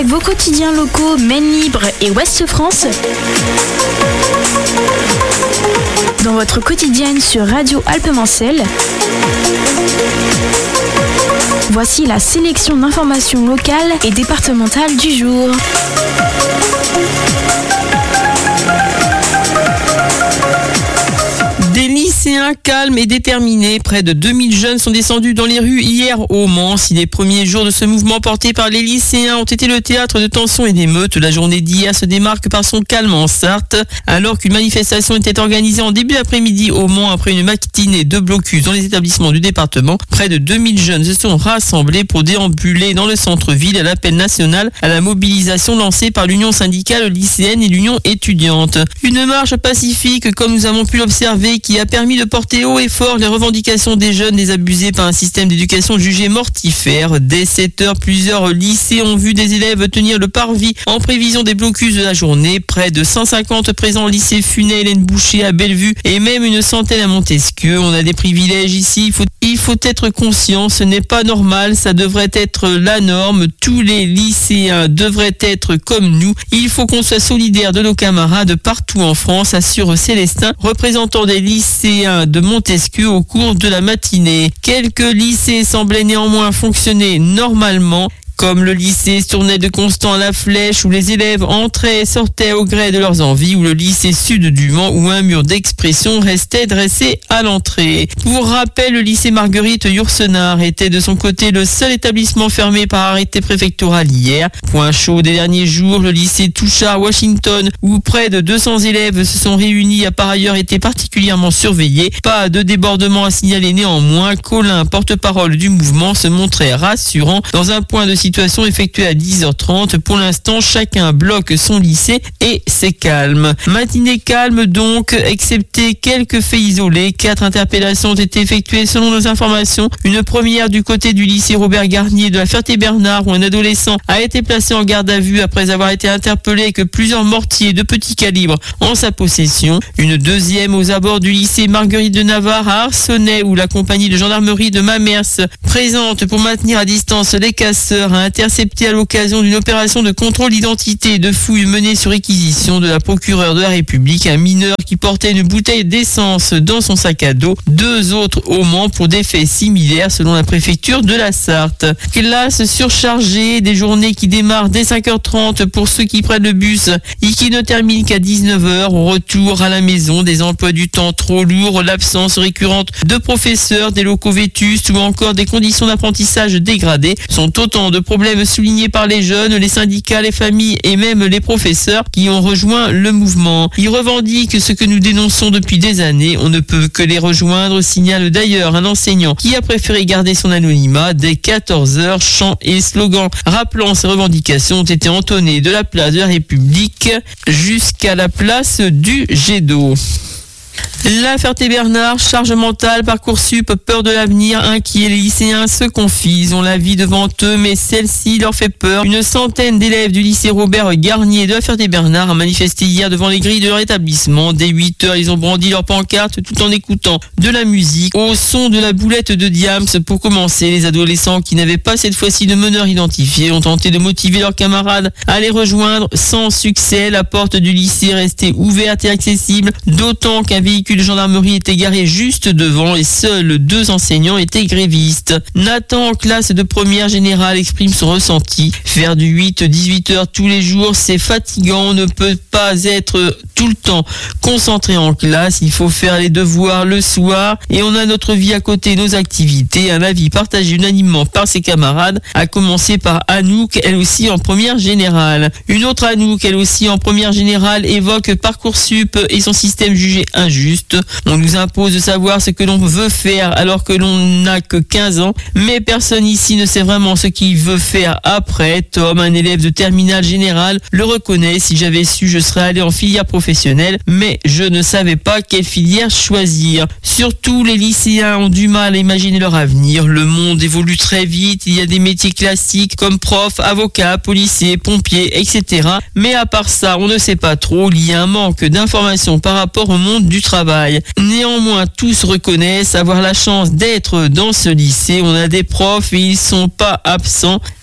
Vos quotidiens locaux Maine Libre et Ouest France dans votre quotidienne sur Radio Alpes-Mancelles. Voici la sélection d'informations locales et départementales du jour. Des lycéens calmes et déterminés, près de 2000 jeunes sont descendus dans les rues hier au Mans. Si les premiers jours de ce mouvement porté par les lycéens ont été le théâtre de tensions et d'émeutes, la journée d'hier se démarque par son calme en Sarthe. Alors qu'une manifestation était organisée en début d'après-midi au Mans après une matinée de blocus dans les établissements du département, près de 2000 jeunes se sont rassemblés pour déambuler dans le centre-ville à l'appel national à la mobilisation lancée par l'Union syndicale lycéenne et l'Union étudiante. Une marche pacifique, comme nous avons pu l'observer, qui a permis de porter haut et fort les revendications des jeunes désabusés par un système d'éducation jugé mortifère. Dès 7 heures, plusieurs lycées ont vu des élèves tenir le parvis en prévision des blocus de la journée. Près de 150 présents au lycée Funay, Hélène Boucher à Bellevue et même une centaine à Montesquieu. On a des privilèges ici, il faut être conscient, ce n'est pas normal, ça devrait être la norme. Tous les lycéens devraient être comme nous. Il faut qu'on soit solidaire de nos camarades partout en France, assure Célestin, représentant des lycéens de Montesquieu au cours de la matinée. Quelques lycées semblaient néanmoins fonctionner normalement, comme le lycée Tournai de Constant à la Flèche où les élèves entraient et sortaient au gré de leurs envies, ou le lycée Sud du Mans où un mur d'expression restait dressé à l'entrée. Pour rappel, le lycée Marguerite Yourcenar était de son côté le seul établissement fermé par arrêté préfectoral hier. Point chaud des derniers jours, le lycée Touchard Washington où près de 200 élèves se sont réunis a par ailleurs été particulièrement surveillé. Pas de débordement à signaler néanmoins. Colin, porte-parole du mouvement, se montrait rassurant dans un point de situation effectuée à 10h30. Pour l'instant, chacun bloque son lycée et c'est calme. Matinée calme donc, excepté quelques faits isolés. 4 interpellations ont été effectuées selon nos informations. Une première du côté du lycée Robert Garnier de la Ferté-Bernard où un adolescent a été placé en garde à vue après avoir été interpellé avec plusieurs mortiers de petit calibre en sa possession. Une deuxième aux abords du lycée Marguerite de Navarre à Arcenay où la compagnie de gendarmerie de Mamers, présente pour maintenir à distance les casseurs, a intercepté à l'occasion d'une opération de contrôle d'identité et de fouille menée sur réquisition de la procureure de la République un mineur qui portait une bouteille d'essence dans son sac à dos. 2 autres au Mans pour des faits similaires selon la préfecture de la Sarthe. Classe surchargée, des journées qui démarrent dès 5h30 pour ceux qui prennent le bus et qui ne terminent qu'à 19h. Au retour à la maison, des emplois du temps trop lourds, l'absence récurrente de professeurs, des locaux vétustes ou encore des conditions d'apprentissage dégradées sont autant de problèmes soulignés par les jeunes, les syndicats, les familles et même les professeurs qui ont rejoint le mouvement. Ils revendiquent ce que nous dénonçons depuis des années. On ne peut que les rejoindre, signale d'ailleurs un enseignant qui a préféré garder son anonymat. Dès 14h, chants et slogans rappelant ces revendications ont été entonnés de la place de la République jusqu'à la place du jet d'eau. La Ferté-Bernard, charge mentale, Parcoursup, peur de l'avenir, inquiets, les lycéens se confient, ils ont la vie devant eux, mais celle-ci leur fait peur. Une centaine d'élèves du lycée Robert Garnier de la Ferté-Bernard a manifesté hier devant les grilles de leur établissement. Dès 8h, ils ont brandi leur pancarte tout en écoutant de la musique au son de la boulette de Diams. Pour commencer, les adolescents qui n'avaient pas cette fois-ci de meneur identifié ont tenté de motiver leurs camarades à les rejoindre sans succès. La porte du lycée restait ouverte et accessible, d'autant qu'un véhicule de gendarmerie était garé juste devant et seuls 2 enseignants étaient grévistes. Nathan, en classe de première générale, exprime son ressenti. Faire du 8-18 heures tous les jours, c'est fatigant. On ne peut pas être tout le temps concentré en classe. Il faut faire les devoirs le soir et on a notre vie à côté, nos activités. Un avis partagé unanimement par ses camarades, à commencer par Anouk, elle aussi en première générale. Une autre Anouk, elle aussi en première générale, évoque Parcoursup et son système jugé injuste. On nous impose de savoir ce que l'on veut faire alors que l'on n'a que 15 ans, mais personne ici ne sait vraiment ce qu'il veut faire après. Tom, un élève de terminale générale, le reconnaît. Si j'avais su, je serais allé en filière professionnelle, mais je ne savais pas quelle filière choisir. Surtout, les lycéens ont du mal à imaginer leur avenir. Le monde évolue très vite, il y a des métiers classiques comme prof, avocat, policier, pompier, etc. Mais à part ça, on ne sait pas trop, il y a un manque d'informations par rapport au monde du travail. Néanmoins, tous reconnaissent avoir la chance d'être dans ce lycée. On a des profs et ils sont pas absents.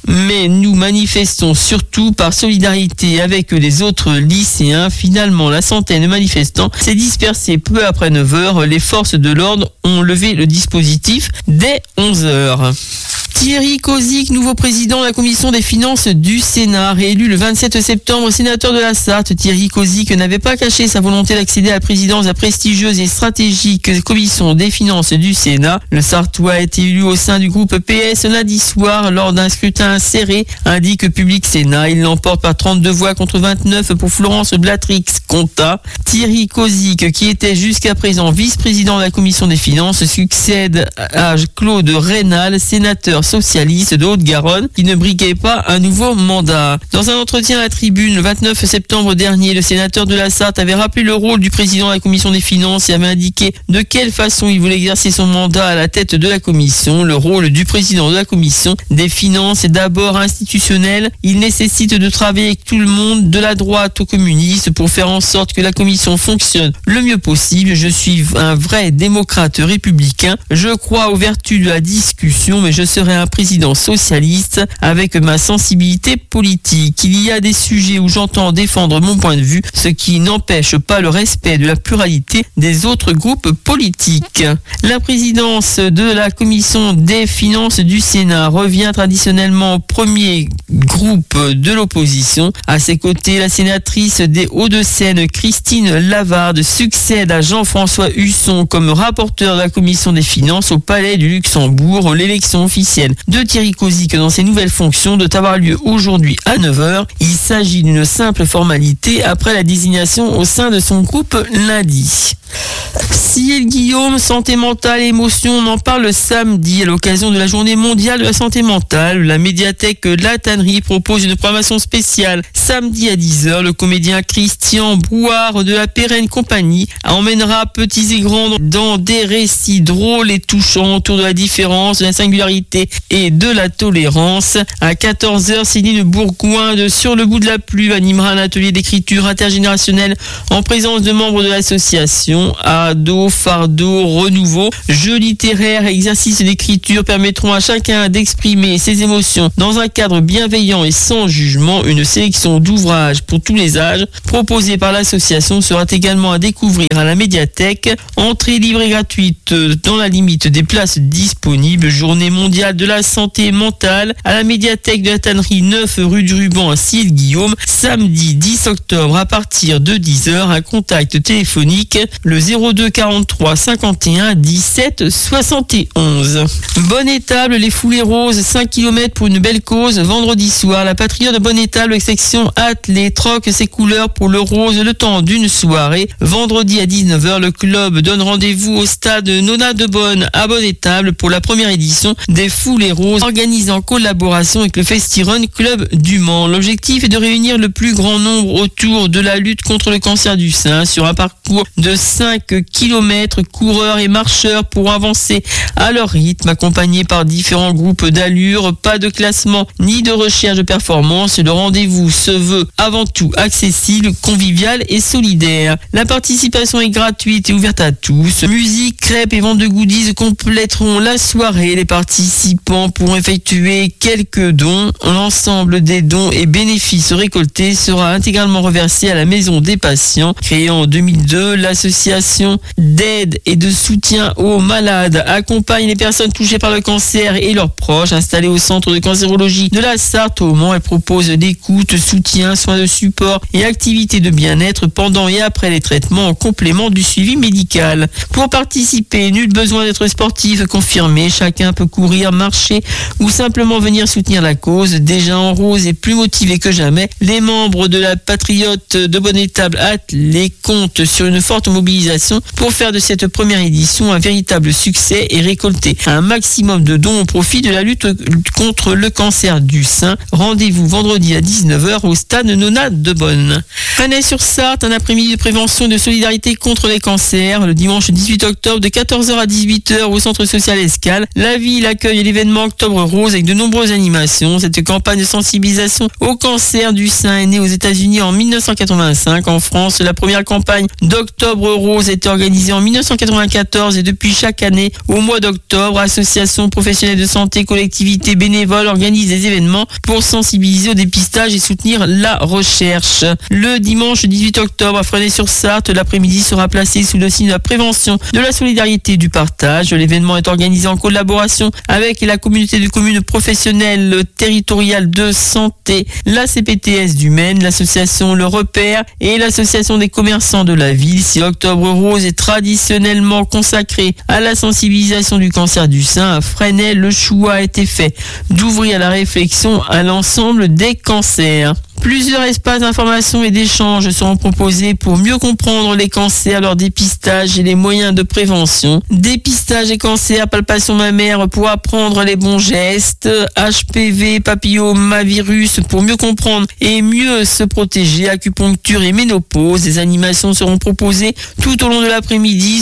mais nous manifestons surtout par solidarité avec les autres lycéens. Finalement, la centaine de manifestants s'est dispersée peu après 9h. Les forces de l'ordre ont levé le dispositif dès 11h. Thierry Kozik, nouveau président de la commission des finances du Sénat, réélu le 27 septembre, sénateur de la Sarthe. Thierry Kozik n'avait pas caché sa volonté d'accéder à la présidence de la prestigieuse et stratégique commission des finances du Sénat. Le Sartois a été élu au sein du groupe PS lundi soir lors d'un scrutin serré, indique Public Sénat. Il l'emporte par 32 voix contre 29 pour Florence Blatrix-Contat. Thierry Kozik, qui était jusqu'à présent vice-président de la commission des finances, succède à Claude Reynal, sénateur socialiste de Haute-Garonne, qui ne briguait pas un nouveau mandat. Dans un entretien à la Tribune le 29 septembre dernier, le sénateur de la Sarthe avait rappelé le rôle du président de la commission des finances et avait indiqué de quelle façon il voulait exercer son mandat à la tête de la commission. Le rôle du président de la commission des finances est d'abord institutionnel. Il nécessite de travailler avec tout le monde, de la droite aux communistes, pour faire en sorte que la commission fonctionne le mieux possible. Je suis un vrai démocrate républicain. Je crois aux vertus de la discussion, mais je serai un président socialiste avec ma sensibilité politique. Il y a des sujets où j'entends défendre mon point de vue, ce qui n'empêche pas le respect de la pluralité des autres groupes politiques. La présidence de la commission des finances du Sénat revient traditionnellement au premier groupe de l'opposition. À ses côtés, la sénatrice des Hauts-de-Seine, Christine Lavarde, succède à Jean-François Husson comme rapporteur de la commission des finances au Palais du Luxembourg. L'élection officielle de Thierry Kozik dans ses nouvelles fonctions doit avoir lieu aujourd'hui à 9h. Il s'agit d'une simple formalité après la désignation au sein de son groupe lundi. Cyril Guillaume, santé mentale et émotion, on en parle samedi à l'occasion de la journée mondiale de la santé mentale. La médiathèque La Tannerie propose une programmation spéciale samedi à 10h. Le comédien Christian Brouard de la Pérenne Compagnie emmènera petits et grands dans des récits drôles et touchants autour de la différence, de la singularité et de la tolérance. À 14h, Céline Bourgoin de Sur le bout de la pluie animera un atelier d'écriture intergénérationnelle en présence de membres de l'association. Ados, fardeau, renouveau, jeux littéraires et exercices d'écriture permettront à chacun d'exprimer ses émotions dans un cadre bienveillant et sans jugement. Une sélection d'ouvrages pour tous les âges proposée par l'association sera également à découvrir à la médiathèque. Entrée libre et gratuite dans la limite des places disponibles. Journée mondiale de la santé mentale à la médiathèque de la Tannerie 9 rue du Ruban à Cyril-Guillaume. Samedi 10 octobre à partir de 10h. Un contact téléphonique le 02 43 51 17 71. Bonne-Étable, les Foulées Roses, 5 km pour une belle cause. Vendredi soir, la Patriote de Bonne-Étable, section attelée, troque ses couleurs pour le rose le temps d'une soirée. Vendredi à 19h, le club donne rendez-vous au stade Nona de Bonne à Bonne-Étable pour la première édition des Foulées Roses, organisée en collaboration avec le Festirun Club du Mans. L'objectif est de réunir le plus grand nombre autour de la lutte contre le cancer du sein sur un parcours de 5 km. Coureurs et marcheurs pourront avancer à leur rythme, accompagnés par différents groupes d'allure. Pas de classement ni de recherche de performance. Le rendez-vous se veut avant tout accessible, convivial et solidaire. La participation est gratuite et ouverte à tous. Musique, crêpes et vente de goodies compléteront la soirée. Les participants pourront effectuer quelques dons. L'ensemble des dons et bénéfices récoltés sera intégralement reversé à la Maison des Patients. Créée en 2002, l'association d'aide et de soutien aux malades accompagne les personnes touchées par le cancer et leurs proches. Installée au centre de cancérologie de la Sarthe au Mans, elle propose l'écoute, soutien, soins de support et activités de bien-être pendant et après les traitements en complément du suivi médical. Pour participer, nul besoin d'être sportif confirmé. Chacun peut courir, marcher ou simplement venir soutenir la cause. Déjà en rose et plus motivés que jamais, les membres de la Patriote de Bonne-Étable attelée comptent sur une forte mobilisation pour faire de cette première édition un véritable succès et récolter un maximum de dons au profit de la lutte contre le cancer du sein. Rendez-vous vendredi à 19h au stade Nona de Bonne. Fresnay-sur-Sarthe, un après-midi de prévention et de solidarité contre les cancers. Le dimanche 18 octobre de 14h à 18h au centre social Escale. La ville accueille l'événement Octobre Rose avec de nombreuses animations. Cette campagne de sensibilisation au cancer du sein est née aux États-Unis en 1985. En France, la première campagne d'Octobre Rose a été organisée en 1994 et depuis chaque année, au mois d'octobre, associations professionnelles de santé, collectivités, bénévoles organisent des événements pour sensibiliser au dépistage et soutenir la recherche. Le dimanche 18 octobre à Fresnay-sur-Sarthe, l'après-midi sera placé sous le signe de la prévention, de la solidarité et du partage. L'événement est organisé en collaboration avec la communauté de communes professionnelles territoriales de santé, la CPTS du Maine, l'association Le Repère et l'association des commerçants de la ville. Si Octobre Rose est traditionnellement consacré à la sensibilisation du cancer du sein, à Fresnay, le choix a été fait d'ouvrir la réflexion à l'ensemble des cancers. Plusieurs espaces d'information et d'échange seront proposés pour mieux comprendre les cancers, leur dépistage et les moyens de prévention. Dépistage et cancer, palpation mammaire pour apprendre les bons gestes, HPV, papillomavirus pour mieux comprendre et mieux se protéger, acupuncture et ménopause. Des animations seront proposées tout au long de l'après-midi,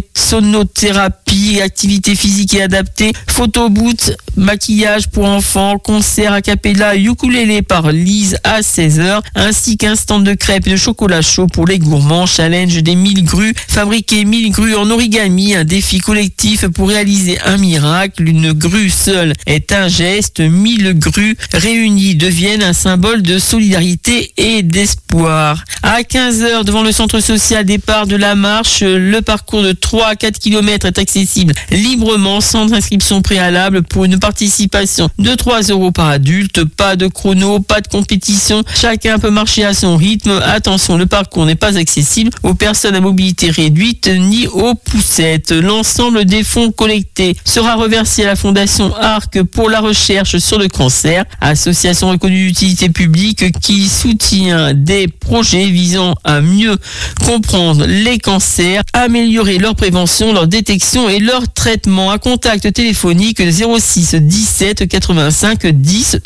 sonothérapie, activités physiques et adaptées, photoboot, maquillage pour enfants, concert a cappella, ukulélé par Lise à 16h, ainsi qu'un stand de crêpes et de chocolat chaud pour les gourmands. Challenge des 1000 grues, fabriquer 1000 grues en origami, un défi collectif pour réaliser un miracle. Une grue seule est un geste, 1000 grues réunies deviennent un symbole de solidarité et d'espoir. À 15h, devant le centre social, départ de la marche, le parcours de 3 à 4 km est accessible librement, sans inscription préalable, pour une participation de 3 € par adulte. Pas de chrono, pas de compétition, chacun peut marcher à son rythme. Attention, le parcours n'est pas accessible aux personnes à mobilité réduite ni aux poussettes. L'ensemble des fonds collectés sera reversé à la Fondation ARC pour la recherche sur le cancer, association reconnue d'utilité publique qui soutient des projets visant à mieux comprendre les cancers, améliorer leur prévention, leur détection et leur traitement. À contact téléphonique 06 17 85 10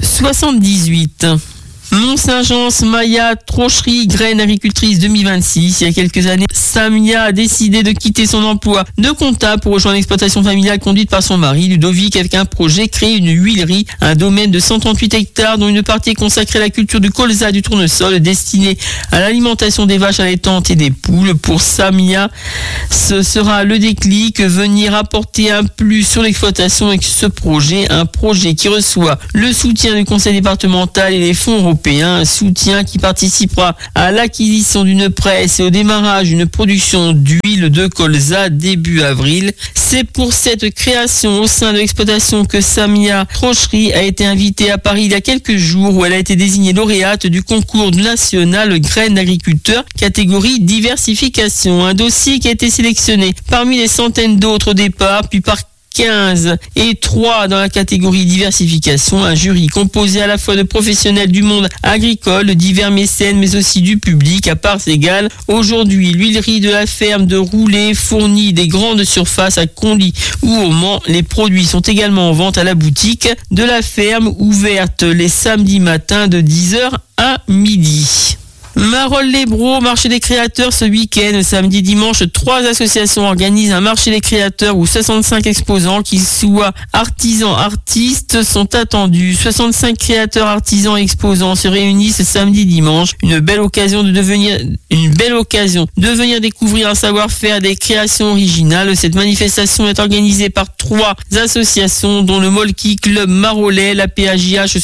78. Mont-Saint-Jean, Maya Trocherie, graine agricultrice 2026. Il y a quelques années, Samia a décidé de quitter son emploi de comptable pour rejoindre l'exploitation familiale conduite par son mari, Ludovic, avec un projet, créer une huilerie, un domaine de 138 hectares dont une partie est consacrée à la culture du colza, du tournesol, destinée à l'alimentation des vaches allaitantes et des poules. Pour Samia, ce sera le déclic, venir apporter un plus sur l'exploitation avec ce projet, un projet qui reçoit le soutien du conseil départemental et les fonds européens. Un soutien qui participera à l'acquisition d'une presse et au démarrage d'une production d'huile de colza début avril. C'est pour cette création au sein de l'exploitation que Samia Trocherie a été invitée à Paris il y a quelques jours, où elle a été désignée lauréate du concours national graines d'agriculteurs catégorie diversification. Un dossier qui a été sélectionné parmi les centaines d'autres au départ, puis par 15 et 3 dans la catégorie diversification, un jury composé à la fois de professionnels du monde agricole, de divers mécènes, mais aussi du public. À parts égales, aujourd'hui, l'huilerie de la ferme de Roulet fournit des grandes surfaces à Conly ou au Mans. Les produits sont également en vente à la boutique de la ferme, ouverte les samedis matins de 10h à midi. Marolles-les-Brault, marché des créateurs ce week-end, samedi, dimanche, 3 associations organisent un marché des créateurs où 65 exposants, qu'ils soient artisans, artistes, sont attendus. 65 créateurs, artisans et exposants se réunissent samedi, dimanche. Une belle occasion de venir découvrir un savoir-faire des créations originales. Cette manifestation est organisée par 3 associations, dont le Molki Club Marolais, la PAJH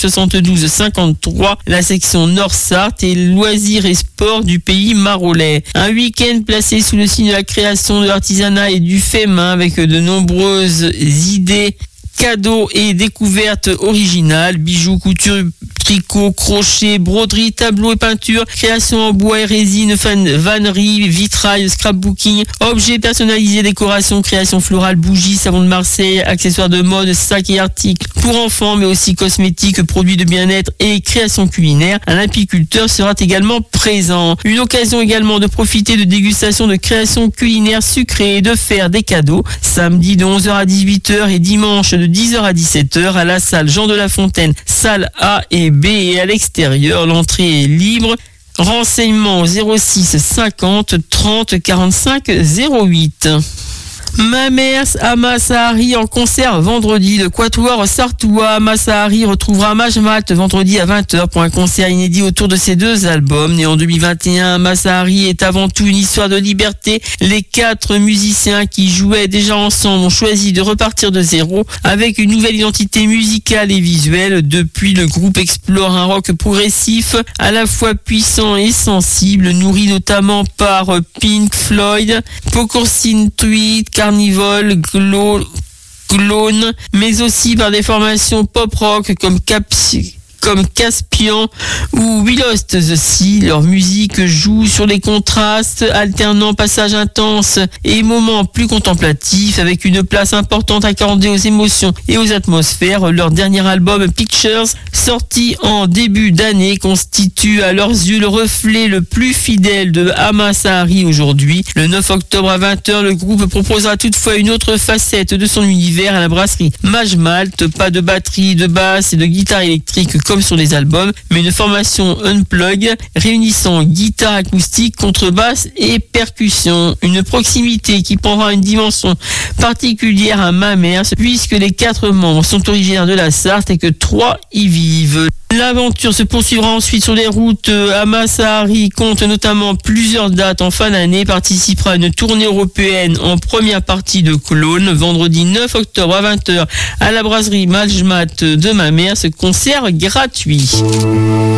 72-53, la section Nord-Sarthe et Loisirs et Sports du pays marolais. Un week-end placé sous le signe de la création, de l'artisanat et du fait main, avec de nombreuses idées, cadeaux et découvertes originales, bijoux, couture, tricot, crochet, broderie, tableau et peinture, création en bois et résine, vannerie, vitrail, scrapbooking, objets personnalisés, décoration, création florale, bougies, savon de Marseille, accessoires de mode, sacs et articles pour enfants, mais aussi cosmétiques, produits de bien-être et création culinaire. Un apiculteur sera également présent. Une occasion également de profiter de dégustations de création culinaire sucrée et de faire des cadeaux. Samedi de 11h à 18h et dimanche de 10h à 17h à la salle Jean de La Fontaine, salle A et B, et à l'extérieur. L'entrée est libre. Renseignements au 06 50 30 45 08. Mamers Ama Sahari en concert vendredi. Le quatuor sartois Ama Sahari retrouvera Maj Malt vendredi à 20h pour un concert inédit autour de ses deux albums. Né en 2021, Ama Sahari est avant tout une histoire de liberté. Les 4 musiciens qui jouaient déjà ensemble ont choisi de repartir de zéro avec une nouvelle identité musicale et visuelle. Depuis, le groupe explore un rock progressif à la fois puissant et sensible, nourri notamment par Pink Floyd, Pocorcine Tweed, Carnival, Clone, mais aussi par des formations pop-rock comme Caspian ou We Lost the Sea. Leur musique joue sur les contrastes, alternant passages intenses et moments plus contemplatifs, avec une place importante accordée aux émotions et aux atmosphères. Leur dernier album Pictures, sorti en début d'année, constitue à leurs yeux le reflet le plus fidèle de Ama Sahari aujourd'hui. Le 9 octobre à 20h, le groupe proposera toutefois une autre facette de son univers à la brasserie Maj Malt. Pas de batterie, de basse et de guitare électrique comme sur les albums, mais une formation unplug réunissant guitare acoustique, contrebasse et percussion. Une proximité qui prendra une dimension particulière à Mamers, puisque les 4 membres sont originaires de la Sarthe et que 3 y vivent. L'aventure se poursuivra ensuite sur les routes. Ama Sahari compte notamment plusieurs dates en fin d'année, participera à une tournée européenne en première partie de Cologne, vendredi 9 octobre à 20h à la brasserie Maj Malt de Mamers, concert gratuit.